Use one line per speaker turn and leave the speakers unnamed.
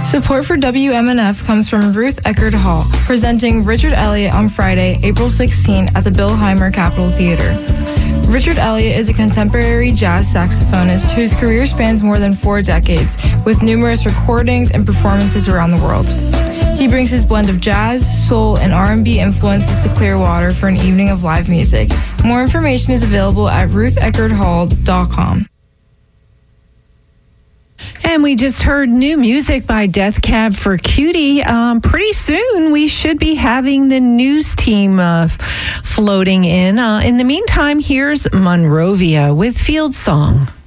Support for WMNF comes from Ruth Eckerd Hall, presenting Richard Elliott on Friday, April 16 at the Bill Heimer Capitol Theater. Richard Elliott is a contemporary jazz saxophonist whose career spans more than 4 decades, with numerous recordings and performances around the world. He brings his blend of jazz, soul, and R&B influences to Clearwater for an evening of live music. More information is available at rutheckerdhall.com.
And we just heard new music by Death Cab for Cutie. Pretty soon, we should be having the news team floating in. In the meantime, here's Monrovia with Field Song.